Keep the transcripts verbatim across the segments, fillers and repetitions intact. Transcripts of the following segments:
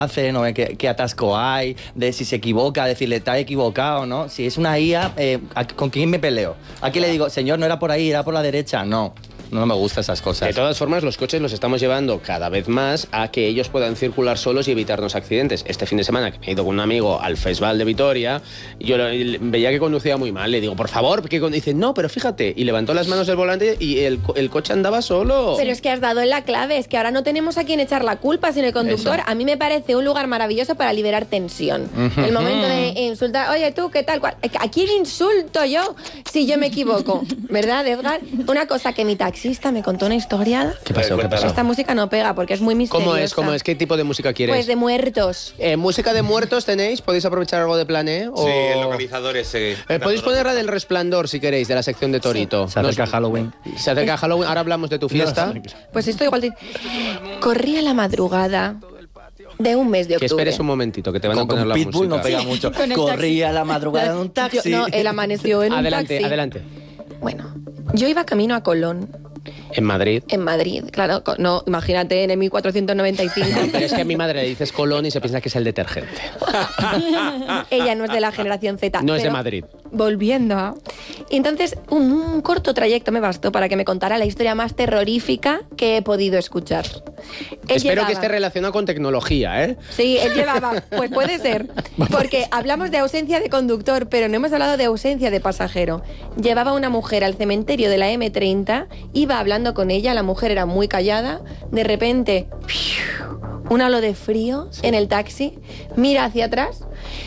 hace, no ve qué, qué atasco hay, de si se equivoca, decirle, está equivocado, ¿no? Si es una I A, eh, ¿con quién me peleo? ¿A quién le digo, señor, no era por ahí, era por la derecha? No. No me gustan esas cosas. De todas formas, los coches los estamos llevando cada vez más a que ellos puedan circular solos y evitarnos accidentes. Este fin de semana, que me he ido con un amigo al Festival de Vitoria, yo lo, veía que conducía muy mal. Le digo, por favor, que dice, no, pero fíjate. Y levantó las manos del volante y el, el coche andaba solo. Pero es que has dado en la clave, es que ahora no tenemos a quién echar la culpa, sino el conductor. Eso. A mí me parece un lugar maravilloso para liberar tensión. Uh-huh. El momento de insultar, oye, tú, ¿qué tal? ¿A quién insulto yo si yo me equivoco? ¿Verdad, Edgar? Una cosa que mi taxista me contó una historia. ¿Qué pasó? ¿Qué pasó? Esta música no pega porque es muy misteriosa. ¿Cómo es? ¿Cómo es? ¿Qué tipo de música quieres? Pues de muertos. Eh, ¿Música de muertos tenéis? ¿Podéis aprovechar algo de plan E? O... Sí, el localizador ese. Eh, Podéis poner la del Resplandor, si queréis, de la sección de Torito. Sí. Se acerca Nos... Halloween. Se acerca Halloween. Ahora hablamos de tu fiesta. Pues esto igual... Te... Corría la madrugada de un mes de octubre. Que esperes un momentito, que te van con, a poner con la Pitbull música. No pega mucho. Corría la madrugada en un taxi. Yo, no, él amaneció en adelante, un taxi. Adelante, adelante. Bueno, yo iba camino a Colón. ¿En Madrid? En Madrid, claro. No, imagínate, en el mil cuatrocientos noventa y cinco. No, pero es que a mi madre le dices Colón y se piensa que es el detergente. Ella no es de la generación Z. No es de Madrid. Volviendo a... Y entonces, un, un corto trayecto me bastó para que me contara la historia más terrorífica que he podido escuchar. Él Espero llevaba... que esté relacionado con tecnología, ¿eh? Sí, él llevaba... Pues puede ser. Porque hablamos de ausencia de conductor, pero no hemos hablado de ausencia de pasajero. Llevaba una mujer al cementerio de la eme treinta, iba hablando con ella, la mujer era muy callada, de repente, un halo de frío sí. en el taxi, mira hacia atrás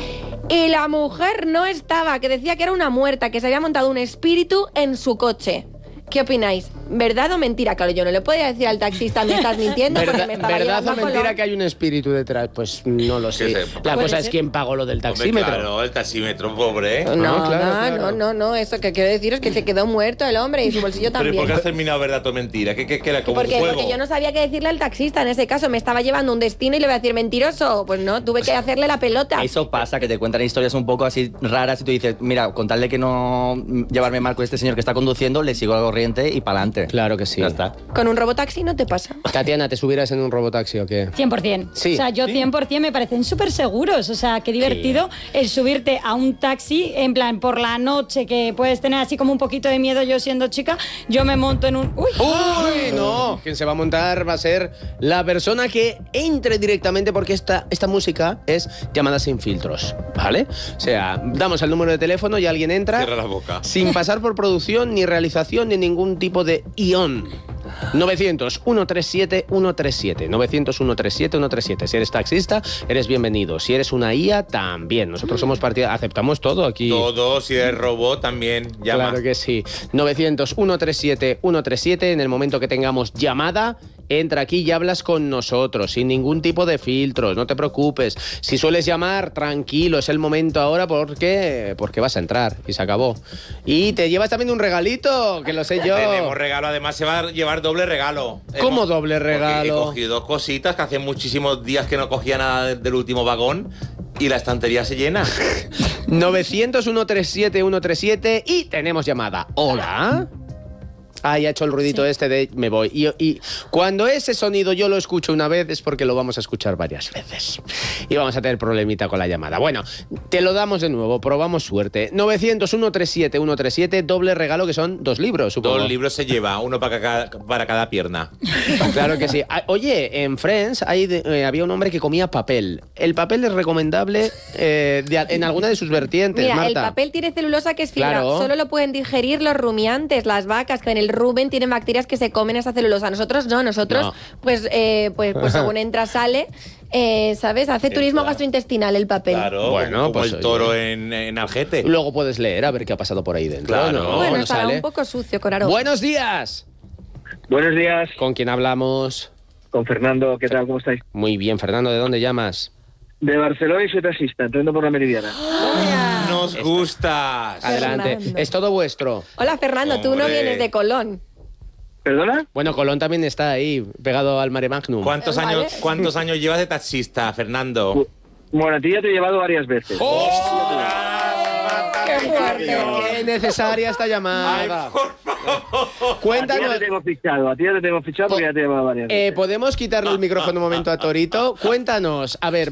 y la mujer no estaba, que decía que era una muerta, que se había montado un espíritu en su coche. ¿Qué opináis? ¿Verdad o mentira? Claro, yo no le podía decir al taxista, me estás mintiendo porque ¿Verdad, me estaba ¿verdad llevando o a mentira Colón? que hay un espíritu detrás? Pues no lo sé. Sí, sí. La cosa ser? es quién pagó lo del taxímetro. Hombre, claro, el taxímetro, pobre, ¿eh? No, No, no, claro, no, claro. no, no, eso que quiero decir es que se quedó muerto el hombre y su bolsillo Pero también. ¿y por qué has terminado verdad o mentira? ¿Qué, qué, qué era como Porque, un juego? porque yo no sabía qué decirle al taxista en ese caso. Me estaba llevando un destino y le voy a decir mentiroso. Pues no, tuve que hacerle la pelota. Eso pasa, que te cuentan historias un poco así raras y tú dices, mira, con tal de que no llevarme mal con este señor que está conduciendo, le sigo la corriente y para adelante. Claro que sí. Ya está. Con un robotaxi no te pasa. Tatiana, ¿te subieras en un robotaxi o qué? cien por ciento. Sí. O sea, yo ¿Sí? cien por ciento me parecen súper seguros. O sea, qué divertido el subirte a un taxi, en plan, por la noche, que puedes tener así como un poquito de miedo. Yo siendo chica, yo me monto en un... ¡Uy! ¡Uy, no! Quien se va a montar va a ser la persona que entre directamente, porque esta, esta música es llamada sin filtros, ¿vale? O sea, damos el número de teléfono y alguien entra... Cierra la boca. Sin pasar por producción, ni realización, ni ningún tipo de guión. novecientos, ciento treinta y siete, ciento treinta y siete. novecientos, ciento treinta y siete, ciento treinta y siete. Si eres taxista, eres bienvenido. Si eres una I A, también. Nosotros somos partida... Aceptamos todo aquí. Todo, si eres robot, también llama. Claro que sí. novecientos, ciento treinta y siete, ciento treinta y siete. En el momento que tengamos llamada, entra aquí y hablas con nosotros, sin ningún tipo de filtros. No te preocupes. Si sueles llamar, tranquilo. Es el momento ahora porque, porque vas a entrar. Y se acabó. Y te llevas también un regalito, que lo sé yo. Tenemos regalo, además se va a llevar doble regalo. ¿Cómo Hemos- doble regalo? Porque he cogido dos cositas que hace muchísimos días que no cogía nada del último vagón y la estantería se llena. novecientos, ciento treinta y siete, ciento treinta y siete. Y tenemos llamada. Hola. Ah, ya ha hecho el ruidito Sí. este de me voy. Y, y cuando ese sonido yo lo escucho una vez es porque lo vamos a escuchar varias veces. Y vamos a tener problemita con la llamada. Bueno, te lo damos de nuevo, probamos suerte. novecientos, ciento treinta y siete, ciento treinta y siete, doble regalo que son dos libros, supongo. Dos libros se lleva, uno para cada, para cada pierna. Claro que sí. Ah, oye, en Friends hay de- eh, había un hombre que comía papel. ¿El papel es recomendable eh, de- en alguna de sus vertientes, Mira, Marta? el papel tiene celulosa que es fibra. Claro. Solo lo pueden digerir los rumiantes, las vacas, que en el rumen tienen bacterias que se comen esa celulosa. Nosotros no, nosotros, No. pues, eh, pues, pues según entra, sale, eh, ¿sabes? Hace turismo Entra. gastrointestinal el papel. Claro, Bueno, como pues, el toro oye. en, en Algete. Luego puedes leer a ver qué ha pasado por ahí dentro. Claro. ¿no? Bueno, Cuando estará sale. un poco sucio, Coraro. Buenos días. Buenos días, ¿Con quién hablamos? con Fernando, ¿qué tal? ¿Cómo estáis? Muy bien, Fernando, ¿de dónde llamas? De Barcelona y soy taxista, entrando por la Meridiana. Nos gustas. Adelante. Fernando. Es todo vuestro. Hola, Fernando, tú no Hombre. vienes de Colón. ¿Perdona? Bueno, Colón también está ahí, pegado al Mare Magnum. ¿Cuántos Vale. años, ¿Cuántos años llevas de taxista, Fernando? Bueno, a ti ya te he llevado varias veces. ¡Qué fuerte! ¡Qué necesaria esta llamada! A ti ya Cuéntanos. te tengo fichado, a ti ya te tengo fichado porque ya te he llevado varias veces. Eh, ¿Podemos quitarle el micrófono un momento a Torito? Cuéntanos, a ver,